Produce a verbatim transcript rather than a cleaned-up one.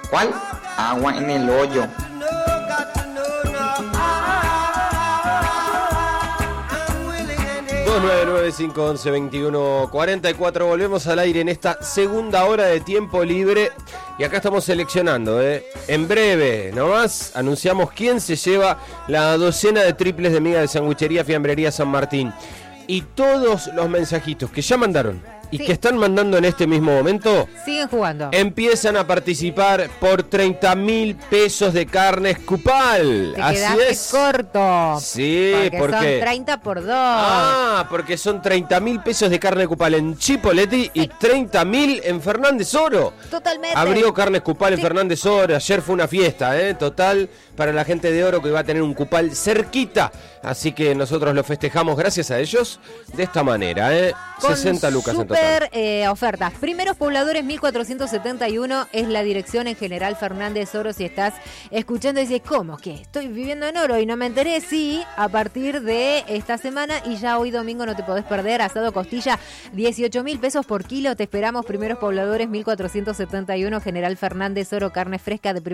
¿Cuál? Agua en el hoyo. dos nueve nueve cinco once veintiuno cuarenta y cuatro. Volvemos al aire en esta segunda hora de tiempo libre. Y acá estamos seleccionando, ¿eh? En breve, nomás, anunciamos quién se lleva la docena de triples de miga de Sanguchería Fiambrería San Martín. Y todos los mensajitos que ya mandaron y sí. que están mandando en este mismo momento, siguen jugando. Empiezan a participar por treinta mil pesos de carne Escupal. Te Así quedaste es. corto. Sí, porque, porque son treinta por dos. Ah, porque son treinta mil pesos de carne Escupal en Chipoleti sí. y treinta mil en Fernández Oro. Totalmente. Abrió carne Escupal en sí. Fernández Oro. Ayer fue una fiesta, ¿eh? Total, para la gente de Oro que va a tener un Cupal cerquita. Así que nosotros lo festejamos gracias a ellos de esta manera, ¿eh? Con sesenta lucas en total. Super eh, ofertas. Primeros Pobladores mil cuatrocientos setenta y uno es la dirección en General Fernández Oro. Si estás escuchando y dices, ¿cómo? ¿Qué? ¿Estoy viviendo en Oro y no me enteré? Sí, a partir de esta semana y ya hoy domingo no te podés perder. Asado costilla, dieciocho mil pesos por kilo. Te esperamos. Primeros Pobladores mil cuatrocientos setenta y uno, General Fernández Oro, carne fresca de